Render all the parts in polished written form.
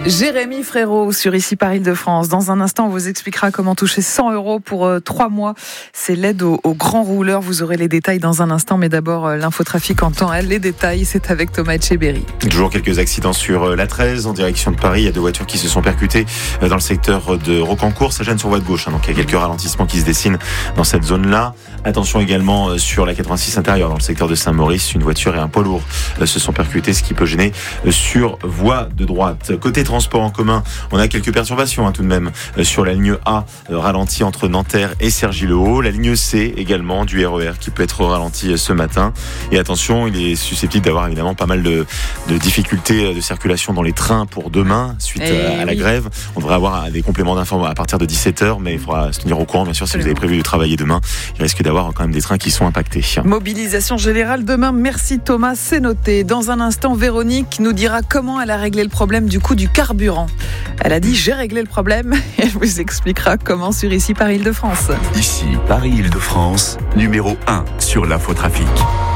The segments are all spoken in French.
Jérémy Frérot sur Ici par Île-de-France. Dans un instant, on vous expliquera comment toucher 100 € pour 3 mois. C'est l'aide aux grands rouleurs. Vous aurez les détails dans un instant, mais d'abord l'infotrafic en temps réel. Les détails, c'est avec Thomas Etcheberry. Toujours quelques accidents sur la 13 en direction de Paris. Il y a 2 voitures qui se sont percutées dans le secteur de Rocancourt. Ça gêne sur voie de gauche, donc il y a quelques ralentissements qui se dessinent dans cette zone-là. Attention également sur la 86 intérieure dans le secteur de Saint-Maurice. Une voiture et un poids lourd se sont percutés, ce qui peut gêner sur voie de droite. Côté transport en commun, on a quelques perturbations tout de même sur la ligne A, ralentie entre Nanterre et Cergy-le-Haut. La ligne C également du RER qui peut être ralentie ce matin. Et attention, il est susceptible d'avoir évidemment pas mal de difficultés de circulation dans les trains pour demain suite à la grève. On devrait avoir des compléments d'informations à partir de 17h, mais il faudra se tenir au courant bien sûr si vous avez prévu de travailler demain. Il risque d'avoir quand même des trains qui sont impactés. Mobilisation générale demain. Merci Thomas, c'est noté. Dans un instant, Véronique nous dira comment elle a réglé le problème du coût du carburant. Elle a dit j'ai réglé le problème et elle vous expliquera comment sur Ici par Île-de-France. Ici Paris Île-de-France, numéro 1 sur l'infotrafic.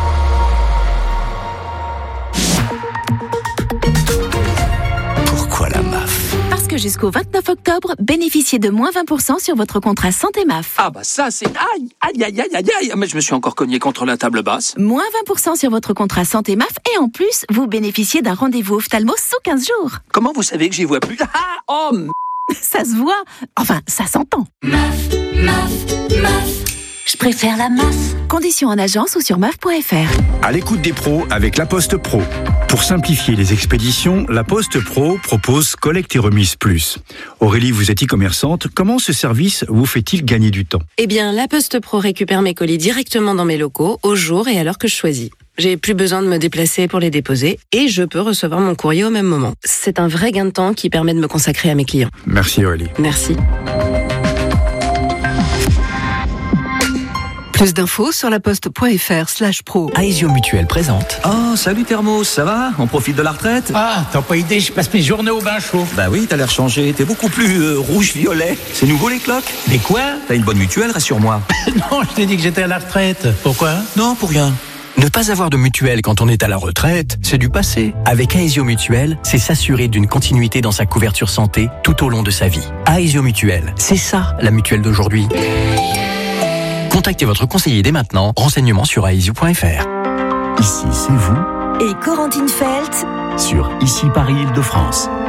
Pourquoi la MAF ? Parce que jusqu'au 29 octobre, bénéficiez de moins 20% sur votre contrat santé MAF. Ah bah ça c'est... Aïe. Mais je me suis encore cogné contre la table basse. Moins 20% sur votre contrat santé MAF et en plus, vous bénéficiez d'un rendez-vous ophtalmo sous 15 jours. Comment vous savez que j'y vois plus? Ça se voit. Enfin, ça s'entend. MAF. Je préfère la MAF. Conditions en agence ou sur maf.fr. À l'écoute des pros avec La Poste Pro. Pour simplifier les expéditions, La Poste Pro propose Collecte et Remise Plus. Aurélie, vous êtes e-commerçante. Comment ce service vous fait-il gagner du temps ? Eh bien, La Poste Pro récupère mes colis directement dans mes locaux, au jour et à l'heure que je choisis. J'ai plus besoin de me déplacer pour les déposer et je peux recevoir mon courrier au même moment. C'est un vrai gain de temps qui permet de me consacrer à mes clients. Merci Aurélie. Merci. Plus d'infos sur laposte.fr/pro. Aesio Mutuelle présente. Oh, salut Thermos, ça va ? On profite de la retraite ? Ah, t'as pas idée, je passe mes journées au bain chaud. Bah oui, t'as l'air changé, t'es beaucoup plus rouge-violet. C'est nouveau les cloques ? Mais quoi ? T'as une bonne mutuelle, rassure-moi. Non, je t'ai dit que j'étais à la retraite. Pourquoi ? Non, pour rien. Ne pas avoir de mutuelle quand on est à la retraite, c'est du passé. Avec Aesio Mutuelle, c'est s'assurer d'une continuité dans sa couverture santé tout au long de sa vie. Aesio Mutuelle, c'est ça la mutuelle d'aujourd'hui. Contactez votre conseiller dès maintenant. Renseignements sur aesio.fr. Ici, c'est vous Et Corentine Felt sur Ici Paris Île-de-France.